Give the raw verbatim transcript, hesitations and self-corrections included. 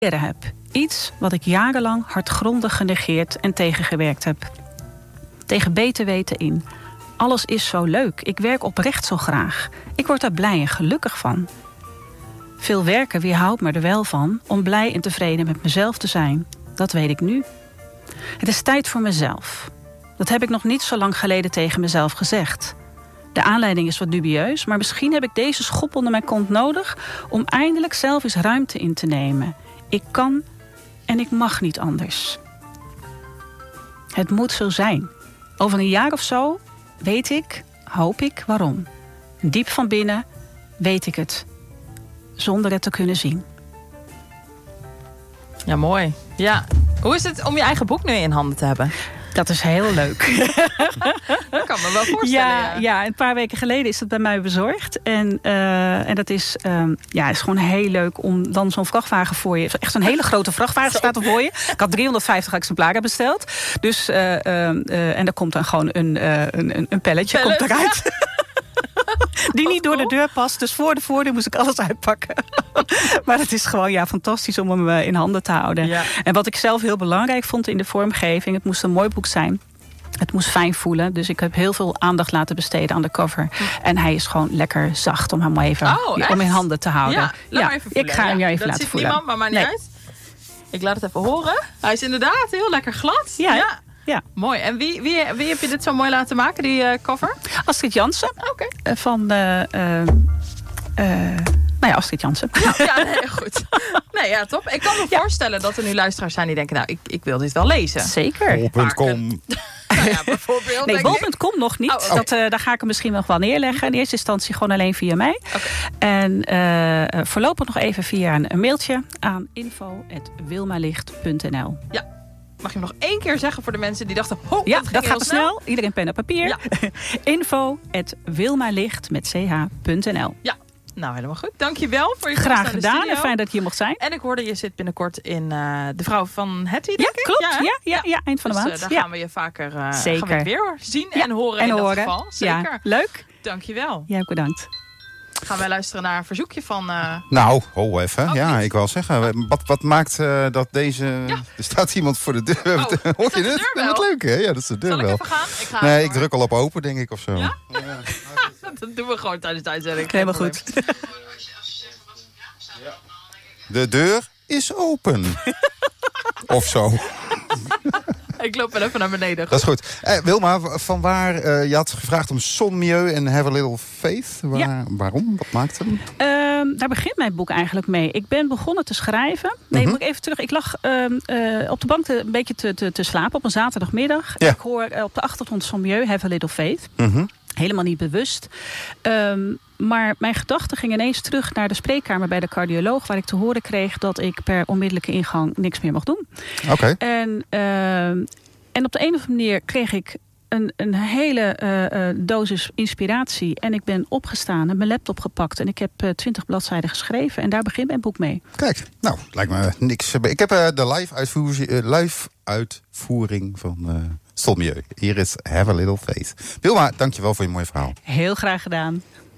heb. Iets wat ik jarenlang hardgrondig genegeerd en tegengewerkt heb. Tegen beter weten in. Alles is zo leuk. Ik werk oprecht zo graag. Ik word daar blij en gelukkig van. Veel werken weerhoudt me er wel van om blij en tevreden met mezelf te zijn. Dat weet ik nu. Het is tijd voor mezelf. Dat heb ik nog niet zo lang geleden tegen mezelf gezegd. De aanleiding is wat dubieus, maar misschien heb ik deze schop onder mijn kont nodig om eindelijk zelf eens ruimte in te nemen. Ik kan en ik mag niet anders. Het moet zo zijn. Over een jaar of zo weet ik, hoop ik, waarom. Diep van binnen weet ik het. Zonder het te kunnen zien. Ja, mooi. Ja. Hoe is het om je eigen boek nu in handen te hebben? Dat is heel leuk. Dat kan me wel voorstellen. Ja, ja. ja, een paar weken geleden is het bij mij bezorgd. En, uh, en dat is, um, ja, is gewoon heel leuk om dan zo'n vrachtwagen voor je... Echt een hele grote vrachtwagen staat er voor je. Ik had driehonderdvijftig exemplaren besteld. Dus, uh, uh, uh, en er komt dan gewoon een, uh, een, een pelletje Pellet, komt eruit. Ja. Die niet door de deur past. Dus voor de voordeur moest ik alles uitpakken. Maar het is gewoon ja, fantastisch om hem in handen te houden. Ja. En wat ik zelf heel belangrijk vond in de vormgeving... het moest een mooi boek zijn. Het moest fijn voelen. Dus ik heb heel veel aandacht laten besteden aan de cover. Hm. En hij is gewoon lekker zacht om hem even oh, om in handen te houden. Ja, laat ja, maar even voelen. Ik ga hem ja. jou even dat laten ziet voelen. Niemand, maar maakt niet nee. uit. Ik laat het even horen. Hij is inderdaad heel lekker glad. Ja, ja. Ja. Mooi. En wie, wie, wie heb je dit zo mooi laten maken, die uh, cover? Astrid Jansen. Oké. Okay. Van... Uh, uh, uh, nou ja, Astrid Jansen. Ja, ja nee, goed. Nee, ja, top. Ik kan me ja. voorstellen dat er nu luisteraars zijn die denken... nou, ik, ik wil dit wel lezen. Zeker. bol punt com. Nou ja, bijvoorbeeld. Nee, bol punt com nog niet. Oh, dat, uh, daar ga ik hem misschien nog wel neerleggen. In eerste instantie gewoon alleen via mij. Okay. En uh, voorlopig nog even via een, een mailtje aan info at wilmalicht punt n l. Ja. Mag je hem nog één keer zeggen voor de mensen die dachten... Oh, ja, dat, dat gaat te snel. snel. Iedereen pen en papier. Ja. info at wilmalicht met ch punt n l. Ja, nou helemaal goed. Dankjewel voor je komst Graag naar de gedaan studio. En fijn dat je hier mocht zijn. En ik hoorde je zit binnenkort in uh, De Vrouw van Hetty, denk ja, ik? Klopt. Ja, ja, ja, ja, eind van de dus, maand. Uh, daar ja. gaan we je vaker uh, Zeker. gaan we weer zien ja. en horen en in horen. dat geval. Zeker. Ja, leuk. Dankjewel. Jij ook bedankt. Gaan wij luisteren naar een verzoekje van... Uh... Nou, ho even. Oh, ja, niet. ik wil zeggen. Wat, wat maakt uh, dat deze... Ja. Er staat iemand voor de deur. Oh, hoor je de dit? deurbel? Wat leuk, hè? Ja, dat is de deurbel. Zal ik even gaan? Ik ga nee, even, ik druk al op open, denk ik, of zo. Ja? Dat doen we gewoon tijdens de uitzending. Helemaal goed. De deur is open. Of zo. Ik loop wel even naar beneden. Goed? Dat is goed. Eh, Wilma, van waar... Uh, je had gevraagd om Son Mieu en Have a Little Faith. Waar, ja. Waarom? Wat maakt hem? Um, daar begint mijn boek eigenlijk mee. Ik ben begonnen te schrijven. Nee, mm-hmm. moet ik even terug. Ik lag um, uh, op de bank te, een beetje te, te, te slapen op een zaterdagmiddag. Ja. Ik hoor uh, op de achtergrond Son Mieu, Have a Little Faith. Mm-hmm. Helemaal niet bewust. Um, maar mijn gedachten gingen ineens terug naar de spreekkamer bij de cardioloog... waar ik te horen kreeg dat ik per onmiddellijke ingang niks meer mocht doen. Oké. Okay. En, uh, en op de een of andere manier kreeg ik een, een hele uh, uh, dosis inspiratie. En ik ben opgestaan en mijn laptop gepakt. En ik heb twintig uh, bladzijden geschreven. En daar begint mijn boek mee. Kijk, nou, lijkt me niks. Ik heb uh, de live, uitvoer, uh, live uitvoering van... Uh... Son Mieu. Hier is Have a Little Faith. Wilma, dankjewel voor je mooie verhaal. Heel graag gedaan.